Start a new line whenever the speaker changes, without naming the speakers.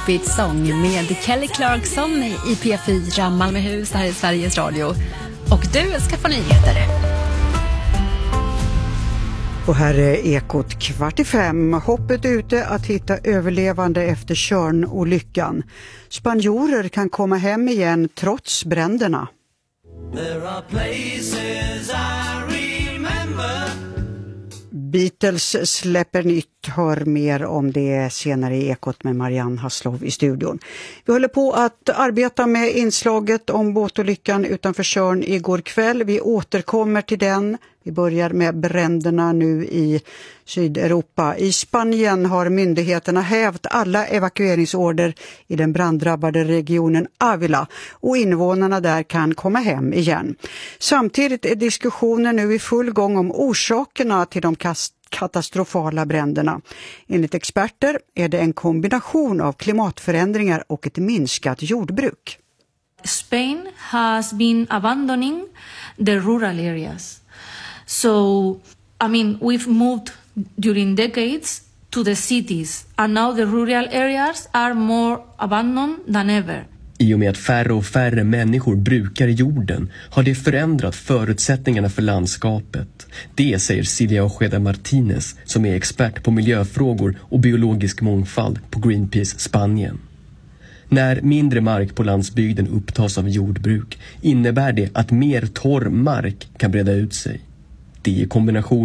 Upbeat Song med Kelly Clarkson i P4 Malmöhus här i Sveriges Radio. Och du ska få nyheter.
Och här är Ekot 4:45. Hoppet ute att hitta överlevande efter Tjörnolyckan. Spanjorer kan komma hem igen trots bränderna. There are places I remember. Beatles släpper nytt. Hör mer om det senare i Ekot med Marianne Hasslov i studion. Vi håller på att arbeta med inslaget om båtolyckan utanför Tjörn igår kväll. Vi återkommer till den. Vi börjar med bränderna nu i Sydeuropa. I Spanien har myndigheterna hävt alla evakueringsorder i den branddrabbade regionen Ávila och invånarna där kan komma hem igen. Samtidigt är diskussionen nu i full gång om orsakerna till de katastrofala bränderna. Enligt experter är det en kombination av klimatförändringar och ett minskat jordbruk.
Spain has been abandoning the rural areas. So, we've moved during decades to the cities and now the rural areas are more abandoned than ever.
I och med att färre och färre människor brukar jorden har det förändrat förutsättningarna för landskapet. Det säger Silvia Ojeda Martinez som är expert på miljöfrågor och biologisk mångfald på Greenpeace Spanien. När mindre mark på landsbygden upptas av jordbruk innebär det att mer torr mark kan breda ut sig. Det är i kombination